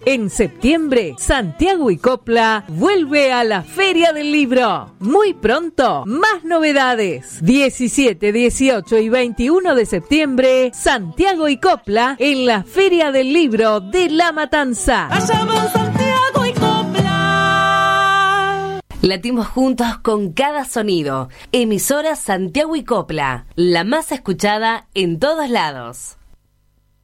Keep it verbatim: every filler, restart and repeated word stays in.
En septiembre, Santiago y Copla vuelve a la Feria del Libro. Muy pronto, más novedades. diecisiete, dieciocho y veintiuno de septiembre, Santiago y Copla en la Feria del Libro de La Matanza. Allá van Santiago y Copla. Latimos juntos con cada sonido. Emisora Santiago y Copla, la más escuchada en todos lados.